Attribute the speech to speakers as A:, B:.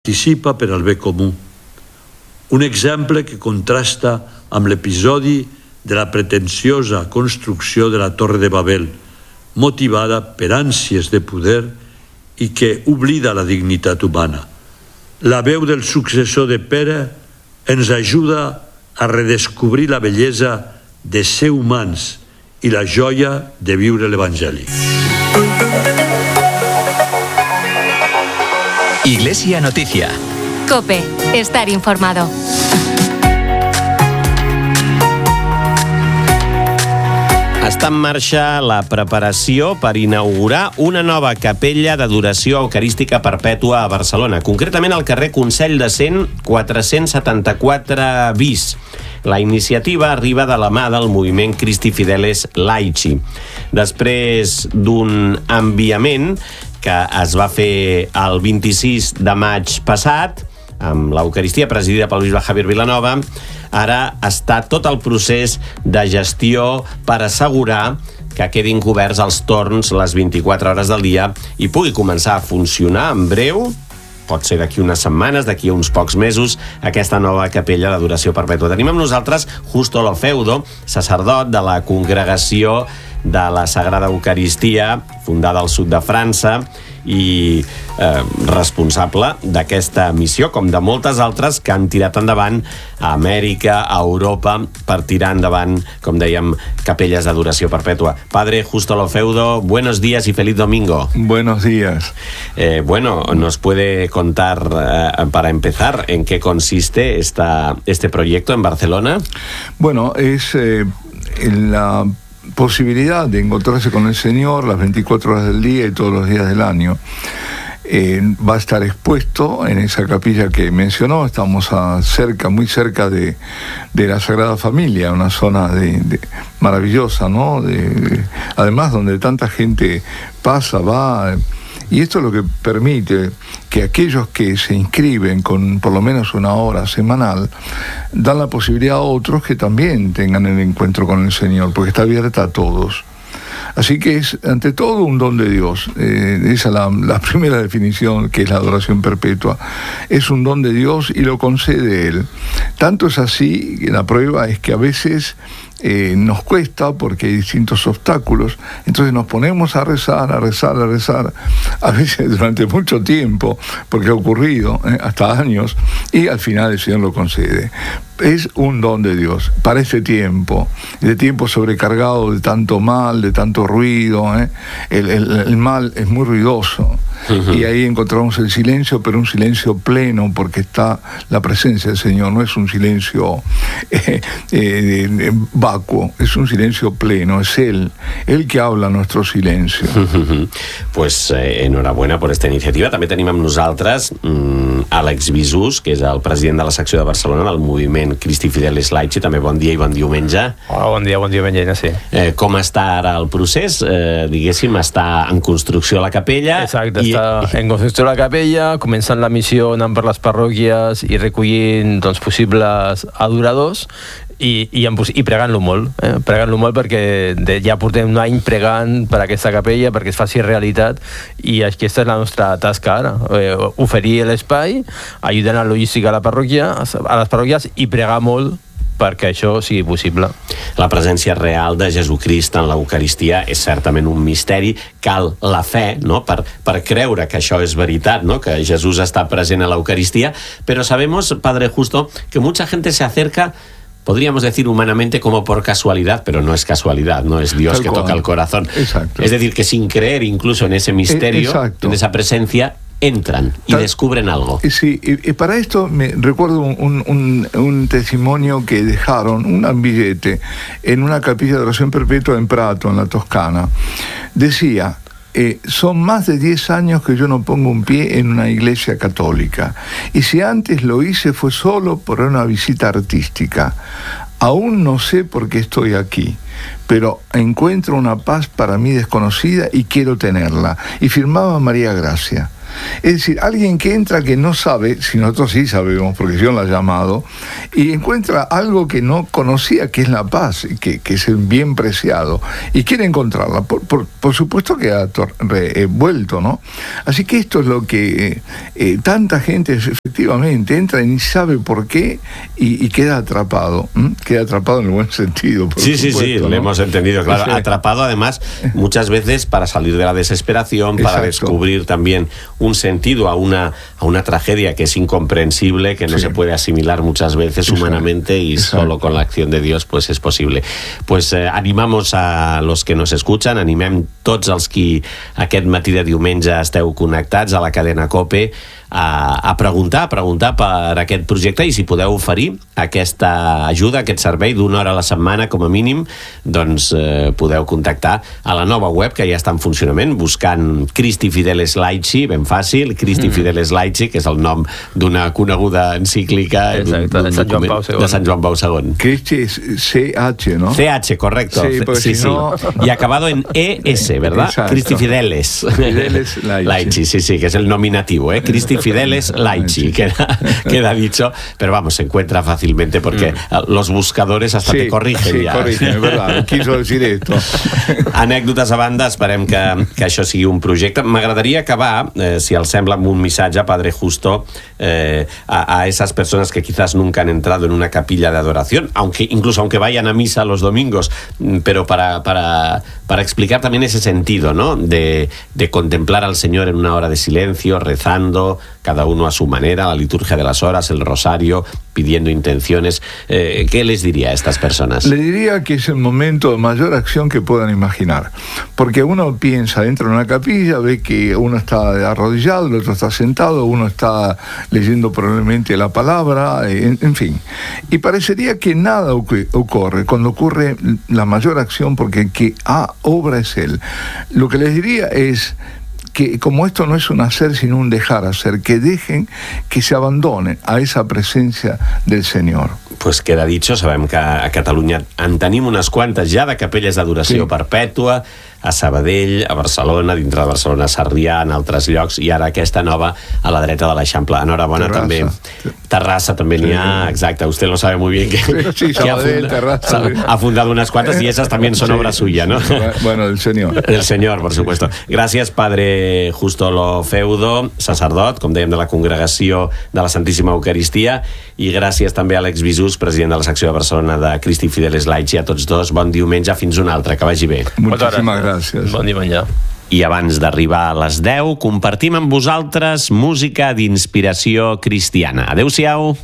A: participa per al bé comú. Un exemple que contrasta amb l'episodi de la pretensiosa construcció de la Torre de Babel, motivada per ànsies de poder i que oblida la dignitat humana. La veu del successor de Pere ens ajuda a redescobrir la bellesa de ser humans i la joia de viure l'Evangeli.
B: Iglesia Noticia.
C: COPE. Estar informado.
D: Està en marxa la preparació per inaugurar una nova capella d'adoració eucarística perpètua a Barcelona, concretament al carrer Consell de Cent 474 bis. La iniciativa arriba de la mà del moviment Christi Fideles Laici. Després d'un enviament que es va fer el 26 de maig passat, amb l'Eucaristia presidida pel bisbe Javier Vilanova, ara està tot el procés de gestió per assegurar que quedin coberts els torns les 24 hores del dia i pugui començar a funcionar en breu, pot ser d'aquí unes setmanes, d'aquí uns pocs mesos, aquesta nova capella d'adoració perpètua. Tenim amb nosaltres Justo Lofeudo, sacerdot de la congregació de la Sagrada Eucaristia, fundada al sud de França, i responsable d'aquesta missió, com de moltes altres que han tirat endavant a Amèrica, a Europa, per tirar endavant, com dèiem, capelles d'adoració perpètua. Padre Justo Lofeudo, buenos días y feliz domingo.
E: Buenos días.
D: ¿Nos puede contar, para empezar, en qué consiste este proyecto en Barcelona?
E: Bueno, es la posibilidad de encontrarse con el Señor las 24 horas del día y todos los días del año. Va a estar expuesto en esa capilla que mencionó. Estamos muy cerca de la Sagrada Familia, una zona maravillosa, ¿no? Además, donde tanta gente pasa, va. Y esto es lo que permite que aquellos que se inscriben con por lo menos una hora semanal dan la posibilidad a otros que también tengan el encuentro con el Señor, porque está abierta a todos. Así que es, ante todo, un don de Dios. Esa es la primera definición, que es la adoración perpetua. Es un don de Dios y lo concede Él. Tanto es así, que la prueba es que a veces nos cuesta porque hay distintos obstáculos, entonces nos ponemos a rezar, a veces durante mucho tiempo, porque ha ocurrido, hasta años, y al final el Señor lo concede. Es un don de Dios para este tiempo, de tiempo sobrecargado de tanto mal, de tanto ruido. El mal es muy ruidoso. Uh-huh. Y ahí encontramos el silencio, pero un silencio pleno, porque está la presencia del Señor. No es un silencio vacuo, es un silencio pleno. Es Él que habla nuestro silencio.
D: Uh-huh. Pues enhorabuena por esta iniciativa. També tenim amb nosaltres Àlex Bisús, que és el president de la secció de Barcelona del moviment Christi Fideles Laici. També bon dia i bon diumenge.
F: Hola, bon diumenge, sí.
D: Com està ara el procés? Diguéssim, està en construcció la capella.
F: Exacte, està en construcció la capella, començant la missió, anant per les parròquies i recollint possibles adoradors i pregant-lo molt, pregant-lo molt, perquè ja portem un any pregant per aquesta capella, perquè es faci realitat, i aquesta és la nostra tasca ara, oferir l'espai, ajudar a la logística a les parròquies i pregar molt perquè això sigui possible.
D: La presència real de Jesucrist en l'Eucaristia és certament un misteri. Cal la fe, no?, per creure que això és veritat, ¿no?, que Jesús està present a l'Eucaristia. Pero sabemos, Padre Justo, que mucha gente se acerca, podríamos decir humanamente, como por casualidad, pero no es casualidad, no es Dios que toca el corazón.
E: Exacto.
D: Es decir, que sin creer incluso en ese misterio, en esa presencia, entran y descubren algo.
E: Sí, y para esto me recuerdo un testimonio que dejaron, un billete, en una capilla de oración perpetua en Prato, en la Toscana. Decía: son más de 10 años que yo no pongo un pie en una iglesia católica, y si antes lo hice fue solo por una visita artística. Aún no sé por qué estoy aquí, pero encuentro una paz para mí desconocida y quiero tenerla. Y firmaba María Gracia. Es decir, alguien que entra que no sabe, si nosotros sí sabemos, porque yo la he llamado, y encuentra algo que no conocía, que es la paz, que es el bien preciado, y quiere encontrarla. Por supuesto que ha vuelto, ¿no? Así que esto es lo que tanta gente efectivamente entra y ni sabe por qué y queda atrapado. Queda atrapado en el buen sentido.
D: Sí, ¿no? Lo hemos entendido, claro. Sí. Atrapado, además, muchas veces para salir de la desesperación, para Exacto. descubrir también un sentido a una tragedia que es incomprensible, que no se puede asimilar muchas veces humanamente, y solo con la acción de Dios pues es posible. Pues animamos a los que nos escuchen, animem tots els qui aquest matí de diumenge esteu connectats a la cadena COPE a preguntar per aquest projecte, i si podeu oferir aquesta ajuda, aquest servei d'una hora a la setmana com a mínim, doncs podeu contactar a la nova web que ja està en funcionament, buscant Christi Fideles Laici, ben fàcil, Christi Fideles Laici, que és el nom d'una coneguda encíclica de Sant Joan Pau II.
E: Christi es CH, ¿no?
D: CH, correcto. Sí. No... Y acabado en ES, ¿verdad?
E: Exacto.
D: Christi Fideles Laici, sí, que es el nominativo, Christi Fideles Laici, queda dicho, pero vamos, se encuentra fácilmente porque los buscadores hasta te corrigen.
E: Sí, corrigen, es verdad, quiso decir esto.
D: Anècdotes a banda, esperem que això sigui un projecte. M'agradaria acabar, si els sembla, amb un missatge, Padre Justo, a esas personas que quizás nunca han entrado en una capilla de adoración, incluso aunque vayan a misa los domingos, pero para explicar también ese sentido, ¿no? De contemplar al Señor en una hora de silencio, rezando, cada uno a su manera, la liturgia de las horas, el rosario, pidiendo intenciones. ¿Qué les diría a estas personas?
E: Le diría que es el momento de mayor acción que puedan imaginar, porque uno piensa dentro de una capilla, ve que uno está arrodillado, el otro está sentado, uno está leyendo probablemente la palabra, en fin, y parecería que nada ocurre cuando ocurre la mayor acción, porque el que obra es Él. Lo que les diría es que como esto no es un hacer sino un dejar hacer, que dejen, que se abandonen a esa presencia del Senyor.
D: Pues queda dicho, sabem que a Catalunya en tenim unes quantes ja de capelles d'adoració perpètua, a Sabadell, a Barcelona, dintre de Barcelona, a Sarrià, en altres llocs, i ara aquesta nova a la dreta de l'Eixample. Enhorabona també. Terrassa també n'hi ha, exacte, usted lo sabe muy bien, que
E: Sabadell, Terrassa,
D: ha fundado unas cuantas, y esas también son obra suya, ¿no?
E: Bueno, del Señor.
D: Del Señor, por supuesto. Gràcies, Padre Justo Lo Feudo, sacerdot, com dèiem, de la Congregació de la Santíssima Eucaristia, i gràcies també a Àlex Bisús, president de la secció de Barcelona de Christi Fideles Laici. A tots dos, bon diumenge, fins un altre, que vagi bé.
E: Moltíssimes gràcies.
F: Bon diumenge.
D: I abans d'arribar a les 10, compartim amb vosaltres música d'inspiració cristiana. Adéu-siau.